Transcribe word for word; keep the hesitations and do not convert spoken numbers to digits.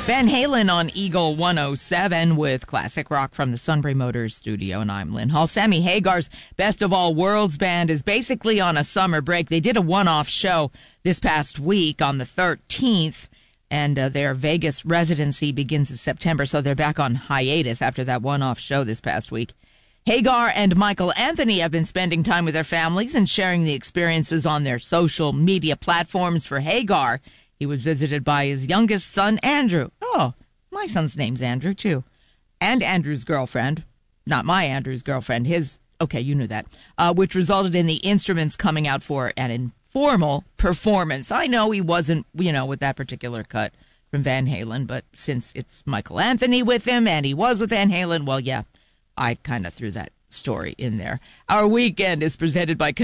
Van Halen on Eagle one oh seven with classic rock from the Sunbury Motors studio, and I'm Lynn Hall. Sammy Hagar's Best of All Worlds band is basically on a summer break. They did a one-off show this past week on the thirteenth, and uh, their Vegas residency begins in September, so they're back on hiatus after that one-off show this past week. Hagar and Michael Anthony have been spending time with their families and sharing the experiences on their social media platforms. For Hagar, he was visited by his youngest son, Andrew. Oh, my son's name's Andrew, too. And Andrew's girlfriend. Not my Andrew's girlfriend. His, okay, you knew that. Uh, which resulted in the instruments coming out for an informal performance. I know he wasn't, you know, with that particular cut from Van Halen, but since it's Michael Anthony with him and he was with Van Halen, well, yeah, I kind of threw that story in there. Our weekend is presented by